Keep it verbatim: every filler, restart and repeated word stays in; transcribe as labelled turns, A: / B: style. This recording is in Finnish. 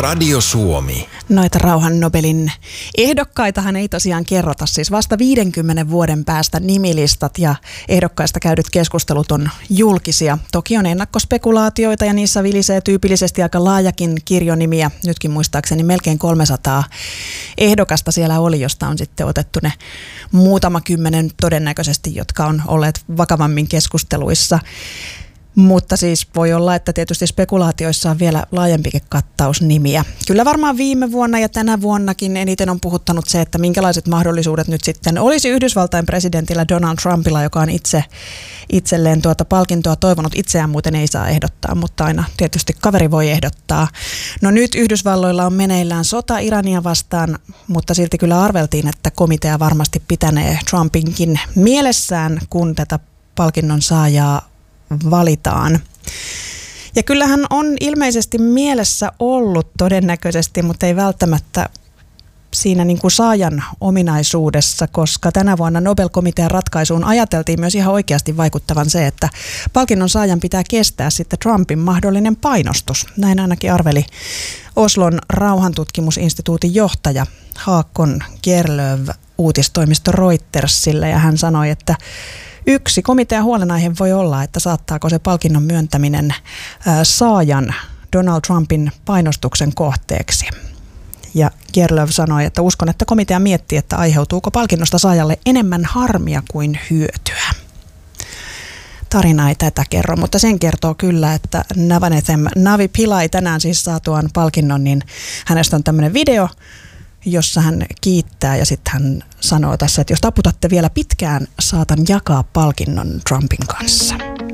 A: Radio Suomi.
B: Noita rauhan Nobelin ehdokkaitahan ei tosiaan kerrota. Siis vasta viidenkymmenen vuoden päästä nimilistat ja ehdokkaista käydyt keskustelut on julkisia. Toki on ennakkospekulaatioita ja niissä vilisee tyypillisesti aika laajakin kirjonimiä. Nytkin muistaakseni melkein kolmesataa ehdokasta siellä oli, josta on sitten otettu ne muutama kymmenen todennäköisesti, jotka on olleet vakavammin keskusteluissa. Mutta siis voi olla, että tietysti spekulaatioissa on vielä laajempikin kattaus nimiä. Kyllä varmaan viime vuonna ja tänä vuonnakin eniten on puhuttanut se, että minkälaiset mahdollisuudet nyt sitten olisi Yhdysvaltain presidentillä Donald Trumpilla, joka on itse itselleen tuota palkintoa toivonut. Itseään muuten ei saa ehdottaa, mutta aina tietysti kaveri voi ehdottaa. No nyt Yhdysvalloilla on meneillään sota Irania vastaan, mutta silti kyllä arveltiin, että komitea varmasti pitänee Trumpinkin mielessään, kun tätä palkinnon saajaa valitaan. Ja kyllähän on ilmeisesti mielessä ollut todennäköisesti, mutta ei välttämättä siinä niin kuin saajan ominaisuudessa, koska tänä vuonna Nobel-komitean ratkaisuun ajateltiin myös ihan oikeasti vaikuttavan se, että palkinnon saajan pitää kestää sitten Trumpin mahdollinen painostus. Näin ainakin arveli Oslon rauhantutkimusinstituutin johtaja Haakon Gerlöv uutistoimisto Reutersille, ja hän sanoi, että yksi komitean huolenaihe voi olla, että saattaako se palkinnon myöntäminen saajan Donald Trumpin painostuksen kohteeksi. Ja Gerlöv sanoi, että uskon, että komitea miettii, että aiheutuuko palkinnosta saajalle enemmän harmia kuin hyötyä. Tarina ei tätä kerro, mutta sen kertoo kyllä, että Navanethem Navi Pillai tänään siis saatuaan palkinnon, niin hänestä on tämmöinen video, jossa hän kiittää ja sitten hän sanoo tässä, että jos taputatte vielä pitkään, saatan jakaa palkinnon Trumpin kanssa.